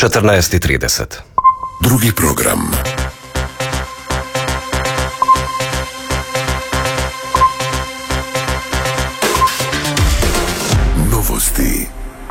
14:30. Drugi program. Novosti.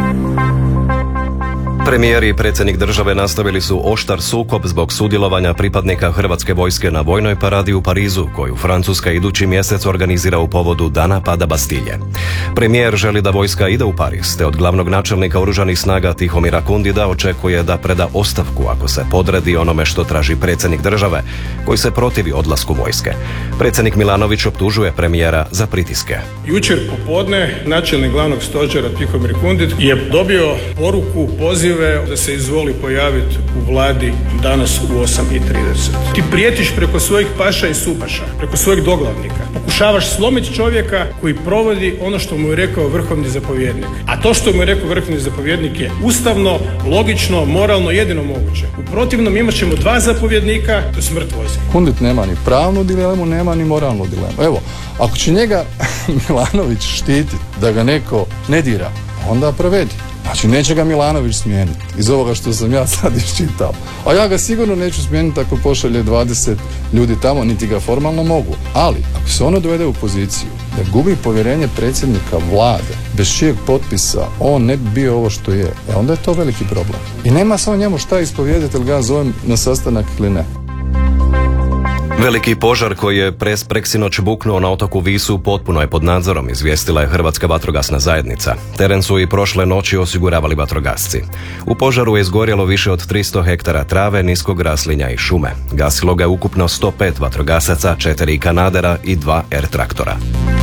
Premijer i predsjednik države nastavili su oštar sukob zbog sudjelovanja pripadnika Hrvatske vojske na vojnoj paradi u Parizu, koju Francuska idući mjesec organizira u povodu Dana pada Bastilje. Premijer želi da vojska ide u Pariz, te od glavnog načelnika oružanih snaga Tihomira Kundida očekuje da preda ostavku ako se podredi onome što traži predsjednik države, koji se protivi odlasku vojske. Predsjednik Milanović optužuje premijera za pritiske. Jučer popodne načelnik glavnog stožera Tihomir Kundid je dobio poruku, pozive da se izvoli pojaviti u vladi danas u 8:30. Ti prijetiš preko svojih paša i supaša, preko svojih doglavnika. Pokušavaš slomiti čovjeka koji provodi ono što mu je rekao vrhovni zapovjednik. A to što mu je rekao vrhovni zapovjednik je ustavno, logično, moralno, jedino moguće. U protivnom imat ćemo dva zapovjednika do smrt vojske. Kundit nema ni pravnu dilemu, nema ni moralnu dilemu. Evo, ako će njega Milanović štititi da ga neko ne dira, onda provedi. Znači, neće ga Milanović smijeniti iz ovoga što sam ja sad iščitao. A ja ga sigurno neću smijeniti ako pošalje 20 ljudi tamo, niti ga formalno mogu. Ali, ako se ono dovede u poziciju da gubi povjerenje predsjednika vlade, bez čijeg potpisa on ne bi bio ovo što je, onda je to veliki problem. I nema samo njemu šta ispovijedati, ili ga zovem na sastanak ili ne. Veliki požar koji je preksinoć buknuo na otoku Visu potpuno je pod nadzorom, izvijestila je Hrvatska vatrogasna zajednica. Teren su i prošle noći osiguravali vatrogasci. U požaru je izgorjelo više od 300 hektara trave, niskog raslinja i šume. Gasilo ga je ukupno 105 vatrogasaca, 4 kanadera i 2 R-traktora.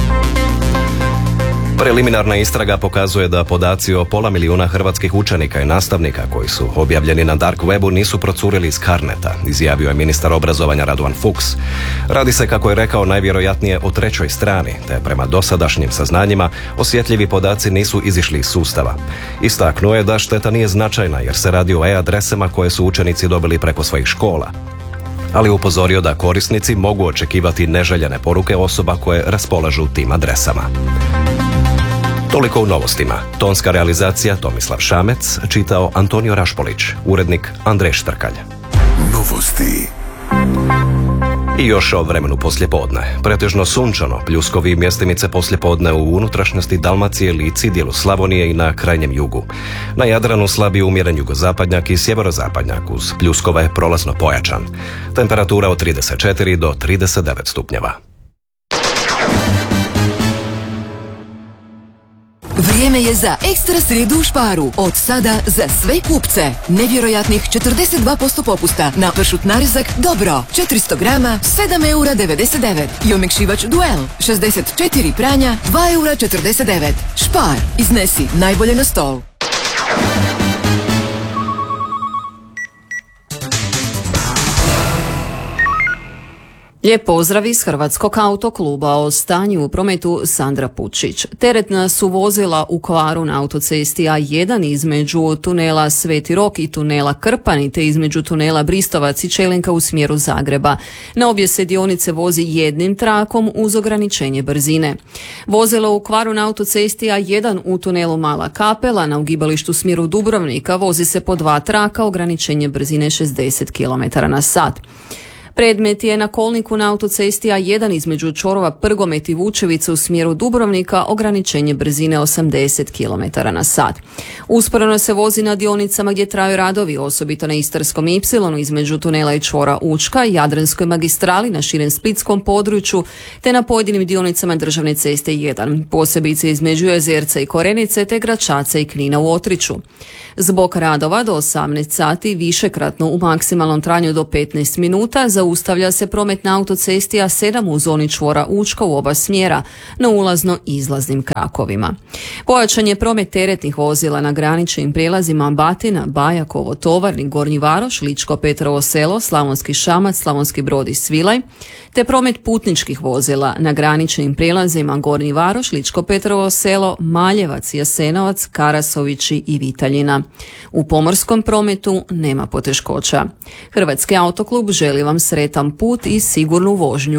Preliminarna istraga pokazuje da podaci o 500.000 hrvatskih učenika i nastavnika koji su objavljeni na dark webu nisu procurili iz Carneta, izjavio je ministar obrazovanja Radovan Fuchs. Radi se, kako je rekao, najvjerojatnije o trećoj strani, te prema dosadašnjim saznanjima osjetljivi podaci nisu izišli iz sustava. Istaknuo je da šteta nije značajna jer se radi o e-adresama koje su učenici dobili preko svojih škola. Ali upozorio da korisnici mogu očekivati neželjene poruke osoba koje raspolažu tim adresama. Toliko u novostima. Tonska realizacija Tomislav Šamec, čitao Antonio Rašpolić, urednik Andrej Štrkalj. Novosti. I još o vremenu poslijepodne. Pretežno sunčano, pljuskovi mjestimice poslijepodne u unutrašnjosti Dalmacije, Lici, dijelu Slavonije i na krajnjem jugu. Na Jadranu slabiji umjeren jugozapadnjak i sjeverozapadnjak, uz pljuskove prolazno pojačan. Temperatura od 34 do 39 stupnjeva. Vrijeme je za ekstra srijedu u Sparu. Od sada za sve kupce. Nevjerojatnih 42% popusta na pršut narezak Dobro. 400 grama, 7,99 €. I omekšivač Duel, 64 pranja, 2,49 €. Spar, iznesi najbolje na stol. Lijep pozdrav iz Hrvatskog autokluba. O stanju u prometu Sandra Pučić. Teretna su vozila u kvaru na autocesti A1 između tunela Sveti Rok i tunela Krpani, te između tunela Bristovac i Čelinka u smjeru Zagreba. Na obje se dionice vozi jednim trakom uz ograničenje brzine. Vozilo u kvaru na autocesti A1 u tunelu Mala Kapela na ugibalištu smjeru Dubrovnika vozi se po 2 traka, ograničenje brzine 60 km/h. Predmet je na kolniku na autocesti A1 između čvorova Prgomet i Vučevice u smjeru Dubrovnika, ograničenje brzine 80 km/h. Usporeno se vozi na dionicama gdje traju radovi, osobito na Istarskom Y između tunela i čvora Učka, Jadranskoj magistrali na širem splitskom području, te na pojedinim dionicama državne ceste 1, posebice između Jezerca i Korenice, te Gračaca i Knina u Otriću. Zbog radova do 18 sati, višekratno u maksimalnom trajanju do 15 minuta, zaustavlja se promet na autocesti A7 u zoni čvora Učka u oba smjera na ulazno-izlaznim krakovima. Pojačan je promet teretnih vozila na graničnim prijelazima Batina, Bajakovo, Tovarnik, Gornji Varoš, Ličko Petrovo Selo, Slavonski Šamac, Slavonski Brod i Svilaj, te promet putničkih vozila na graničnim prijelazima Gornji Varoš, Ličko Petrovo Selo, Maljevac, Jasenovac, Karasovići i Vitaljina. U pomorskom prometu nema poteškoća. Hrvatski autoklub želi vam sretan put i sigurnu vožnju.